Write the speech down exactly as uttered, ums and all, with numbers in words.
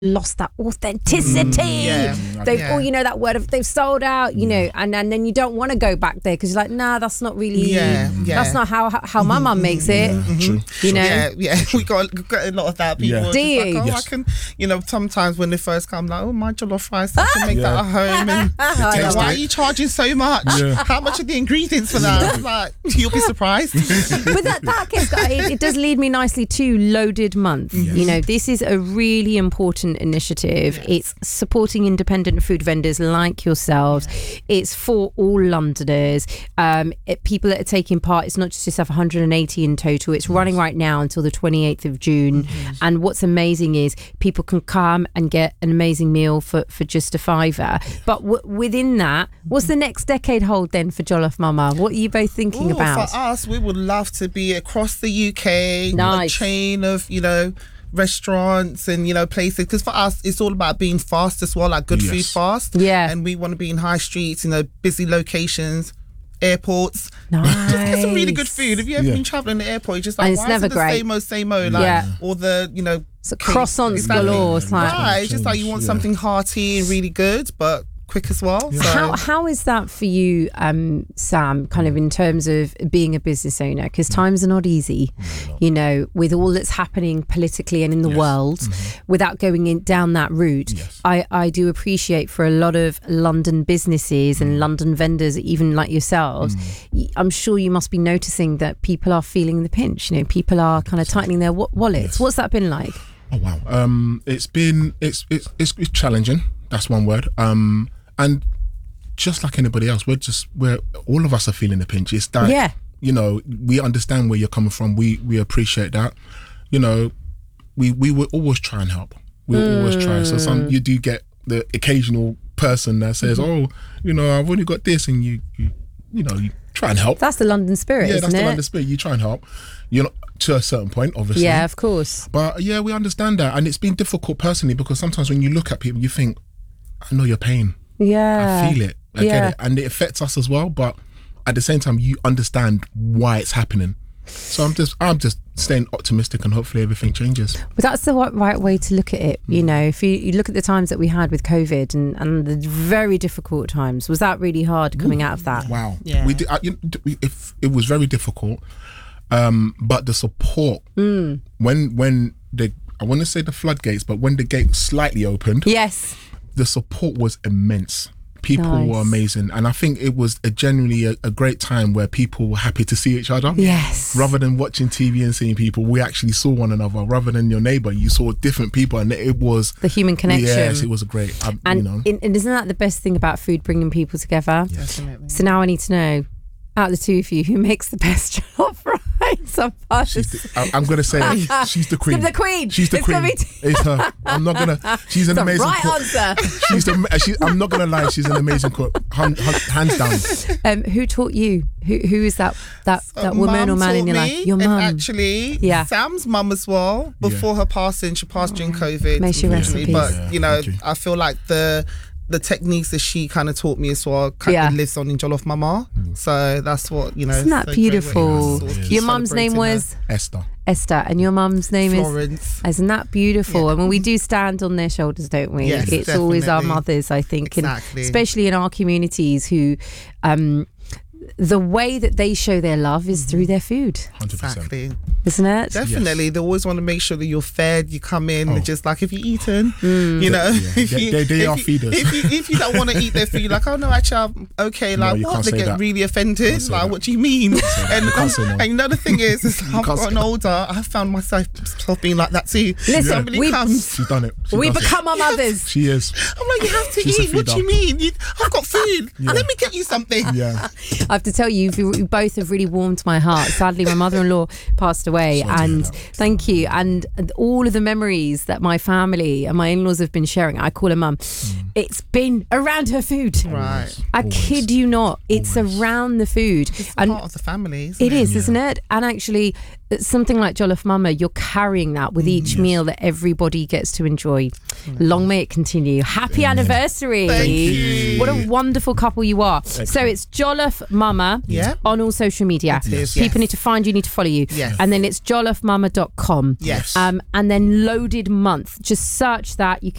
lost that authenticity. Mm, yeah. They've, yeah. oh, you know, that word of they've sold out, you know, and, and then you don't want to go back there because you're like, nah, that's not really, yeah, yeah. that's not how how my mum makes it. Yeah, Mm-hmm. true, you true. know. Yeah, yeah, we got, we got a lot of that. People Yeah. are Do just you? like, oh, Yes. I can, you know, sometimes when they first come, like, oh, my jollof rice, I can make Yeah. that at home. And I like, know. why are you charging so much? Yeah. How much are the ingredients for that? I'm like, you'll be surprised. But that, that gets, it, it does lead me nicely to Loaded Month. Yes. You know, this is a really important initiative. Yes. It's supporting independent food vendors like yourselves. Yes. It's for all Londoners. Um, it, people that are taking part, it's not just yourself, one hundred eighty in total. It's running right now until the twenty-eighth of June. Mm-hmm. And what's amazing is people can come and get an amazing meal for, for just a fiver. But w- within that, what's the next decade hold then for Jollof Mama? What are you both thinking Ooh, about? For us, we would love to be across the U K, Nice. a chain of, you know, restaurants and, you know, places. Because for us, it's all about being fast as well, like good Yes. food fast. Yeah. And we want to be in high streets, you know, busy locations, airports. Nice. Just get some really good food. Have you ever Yeah. been travelling the airport? You're just like, And it's why never is it the great. same old, same old? Like, Yeah. all the, you know, So cake- croissants exactly. galore. It's like, Right, it's just like you Change, want yeah. something hearty and really good, but quick as well. So, How how is that for you, um, Sam? Kind of in terms of being a business owner, because times are not easy. You know, with all that's happening politically and in the Yes. world, without going in down that route, Yes. I I do appreciate for a lot of London businesses and London vendors, even like yourselves. y- I'm sure you must be noticing that people are feeling the pinch. You know, people are kind of tightening their wa- wallets. Yes. What's that been like? Oh wow. Um, it's been it's it's it's, it's challenging. That's one word. Um, and just like anybody else, we're just we're all of us are feeling the pinch. It's that Yeah. you know, we understand where you're coming from. We we appreciate that. You know, we we will always try and help. We will always try. So some you do get the occasional person that says, "Oh, you know, I've only got this," and you you you know you try and help. That's the London spirit, yeah, isn't that's it? the London spirit. You try and help. You know, to a certain point, obviously. Yeah, of course. But yeah, we understand that, and it's been difficult personally because sometimes when you look at people, you think, "I know your pain. Yeah, I feel it. I yeah. get it," and it affects us as well. But at the same time, you understand why it's happening. So I'm just, I'm just staying optimistic, and hopefully everything changes. But that's the right, right way to look at it. You know, if you, you look at the times that we had with COVID and, and the very difficult times, was that really hard coming out of that? Wow. Yeah. We did. I, you, we- if it was very difficult, um, but the support Mm. when when the I want to say the floodgates, but when the gate slightly opened, Yes. the support was immense. People Nice. were amazing, and I think it was a genuinely a, a great time where people were happy to see each other. Yes. Rather than watching T V and seeing people, we actually saw one another. Rather than your neighbour, you saw different people, and it was The human connection. Yes, it was a great. Um, And, you know, in- and isn't that the best thing about food, bringing people together? definitely. So now I need to know, out of the two of you, who makes the best jollof rice? I'm she's the, I, I'm gonna say it, she's the queen. The queen. She's the It's queen. gonna be t- It's her. I'm not gonna. She's an the amazing right cook. answer. She's the. She, I'm not gonna lie. She's an amazing cook. Hun, hun, hands down. Um, who taught you? Who Who is that that, Uh, that woman or mum man in taught your me, life? Your and mum. actually, Yeah. Sam's mum as well. Before her passing, she passed during COVID. May she rest in unfortunately. peace. But Yeah, you know, thank you. I feel like the the techniques that she kind of taught me as well kind Yeah. of lives on in Jollof Mama. So that's what you know. Isn't that it's a great way to beautiful? sort of keep Your mum's name celebrating was Esther. Esther, and your mum's name is Florence. Isn't that beautiful? Yeah. I mean, we do stand on their shoulders, don't we? Yes, it's always our definitely. mothers, I think, Exactly. and especially in our communities who, um, the way that they show their love is through their food, Hundred percent. Exactly. isn't it? Definitely. They always want to make sure that you're fed. You come in, Oh. and just like if you're eating, you know, Yeah. if They- you, they- they if are you, feeders. If you, if you don't want to eat their food, you're like, oh no, actually, I'm okay. No, Like, you what? can't They say get that. really offended. say Like, that. what do you mean? And, You can't say no. and you know, the thing is, is I've can't say gotten that. older. I found myself myself being like that too. Listen, Somebody we- comes. She's done it. She We does it. become our mothers. She is. I'm like, you have to She's a eat. What do you feeder. mean? You, I've got food. Yeah. Let me get you something. Yeah. I have to tell you, you you both have really warmed my heart. Sadly, my mother-in-law passed away, Sorry to hear and that. thank you. And all of the memories that my family and my in-laws have been sharing, I call her mum. It's been around her food. Right. I Always. kid you not. It's Always. around the food. It's And part of the family. Isn't it it is, isn't it? And actually, something like Jollof Mama, you're carrying that with each meal that everybody gets to enjoy. Long may it continue. Happy anniversary. Thank you. What a wonderful couple you are. So it's Jollof Mama Yeah. on all social media. It is, People yes. need to find you, need to follow you. Yes. And then it's jollofmama dot com. Yes. Um, and then Loaded Month. Just search that. You can